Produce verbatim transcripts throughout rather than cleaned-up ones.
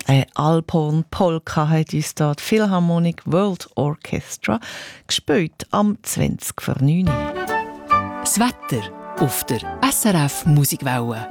Eine Alphorn-Polka hat uns dort Philharmonic World Orchestra gespielt am zwanzig vor neun. Das Wetter auf der S R F Musikwelle.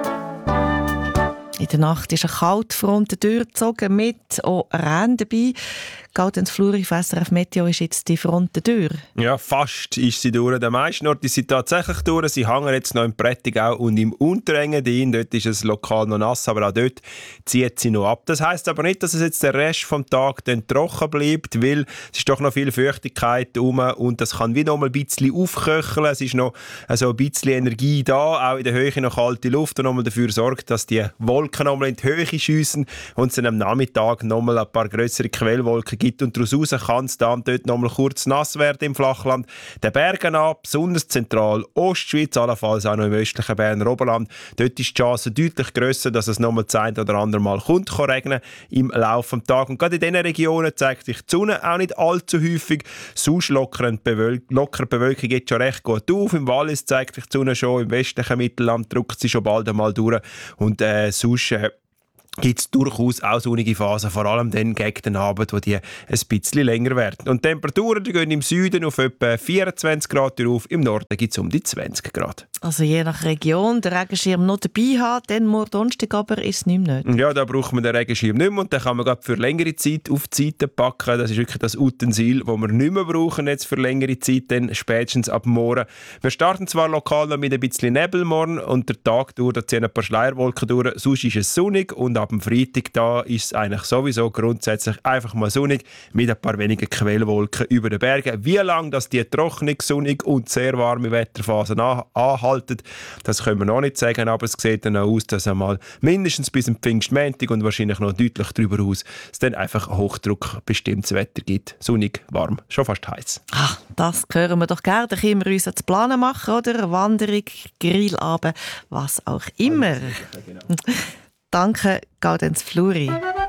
In der Nacht ist eine Kaltfront durchgezogen mit auch Regen dabei. Gaudenz Fluri von S R F Meteo ist jetzt die Front durch. Ja, fast ist sie durch. Der meisten Orte sind tatsächlich durch. Sie hängen jetzt noch im Prättigau und im Unterengadin. Dort ist es lokal noch nass, aber auch dort zieht sie noch ab. Das heisst aber nicht, dass es jetzt der Rest des Tages dann trocken bleibt, weil es ist doch noch viel Feuchtigkeit herum und das kann wie noch mal ein bisschen aufköcheln. Es ist noch also ein bisschen Energie da, auch in der Höhe noch kalte Luft, die noch mal dafür sorgt, dass die Wolken noch mal in die Höhe schiessen und es dann am Nachmittag noch mal ein paar grössere Quellwolken gibt. Und daraus kann es dann dort noch mal kurz nass werden im Flachland. Den Bergen ab, besonders zentral Ostschweiz, allenfalls auch noch im östlichen Berner Oberland. Dort ist die Chance deutlich grösser, dass es noch mal das eine oder andere Mal kommt, kann regnen im Laufe des Tages. Und gerade in diesen Regionen zeigt sich die Sonne auch nicht allzu häufig. Sonst lockere Bewölk- lockere Bewölkung geht schon recht gut auf. Im Wallis zeigt sich die Sonne schon, im westlichen Mittelland drückt sie schon bald einmal durch. Und äh, sonst äh, gibt es durchaus auch sonnige Phasen, vor allem dann gegen den Abend, wo die ein bisschen länger werden. Und die Temperaturen die gehen im Süden auf etwa vierundzwanzig Grad auf, im Norden gibt es um die zwanzig Grad. Also je nach Region den Regenschirm noch dabei haben, dann morgen Donnerstag aber ist es nicht mehr nötig. Ja, da braucht man den Regenschirm nicht mehr und den kann man für längere Zeit auf die Seite packen. Das ist wirklich das Utensil, das wir nicht mehr brauchen jetzt für längere Zeit, dann spätestens ab morgen. Wir starten zwar lokal noch mit ein bisschen Nebel morgen und der Tag durch, da ziehen ein paar Schleierwolken durch, sonst ist es sonnig und ab dem Freitag da ist es eigentlich sowieso grundsätzlich einfach mal sonnig mit ein paar wenigen Quellwolken über den Bergen. Wie lange das die trockene, sonnig und sehr warme Wetterphase anhalten, das können wir noch nicht sagen, aber es sieht dann auch aus, dass einmal mindestens bis zum Pfingstmontag und wahrscheinlich noch deutlich darüber aus es dann einfach Hochdruck bestimmtes Wetter gibt. Sonnig, warm, schon fast heiß. Ach, das hören wir doch gerne. Da können wir uns zu Planen machen, oder? Wanderung, Grillabend, was auch immer. Danke, Gaudenz Fluri.